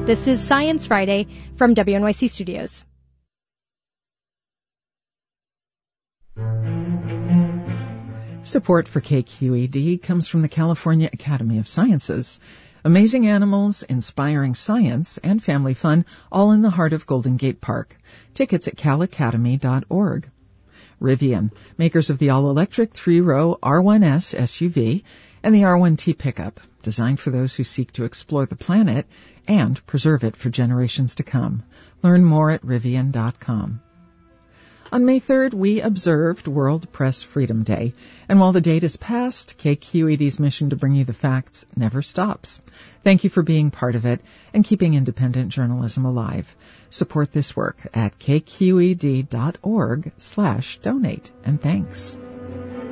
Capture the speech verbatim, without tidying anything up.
This is Science Friday from W N Y C Studios. Support for K Q E D comes from the California Academy of Sciences. Amazing animals, inspiring science, and family fun, all in the heart of Golden Gate Park. Tickets at cal academy dot org. Rivian, makers of the all-electric three-row R one S S U V and the R one T pickup, designed for those who seek to explore the planet and preserve it for generations to come. Learn more at rivian dot com. On May third, we observed World Press Freedom Day, and while the date is past, K Q E D's mission to bring you the facts never stops. Thank you for being part of it and keeping independent journalism alive. Support this work at k q e d dot org slash donate, and thanks.